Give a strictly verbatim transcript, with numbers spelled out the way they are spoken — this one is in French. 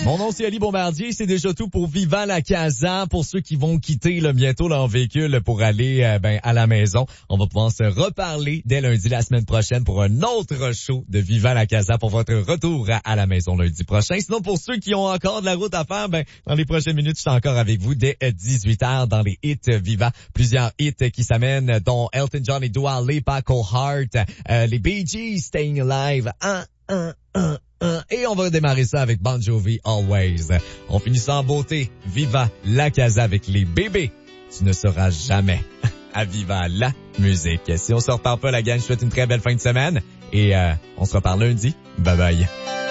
Mon nom, c'est Ali Bombardier. C'est déjà tout pour Viva la Casa. Pour ceux qui vont quitter là, bientôt leur véhicule pour aller euh, ben, à la maison, on va pouvoir se reparler dès lundi la semaine prochaine pour un autre show de Viva la Casa pour votre retour à, à la maison lundi prochain. Sinon, pour ceux qui ont encore de la route à faire, ben dans les prochaines minutes, je suis encore avec vous dès dix-huit heures dans les hits Viva. Plusieurs hits qui s'amènent, dont Elton John et Dua Lipa, Cold Heart, euh, les Bee Gees, Staying Alive, un, un, un. Et on va démarrer ça avec Bon Jovi, Always. On finit ça en beauté. Viva la Casa avec les bébés. Tu ne sauras jamais. À Viva la musique. Si on se repart pas, la gang, je souhaite une très belle fin de semaine. Et euh, on se reparle lundi. Bye bye.